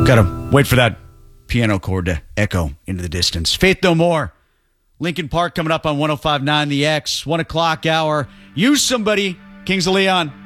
Gotta wait for that piano chord to echo into the distance. Faith No More. Lincoln Park coming up on 105.9 The X. 1 o'clock hour. Use Somebody. Kings of Leon.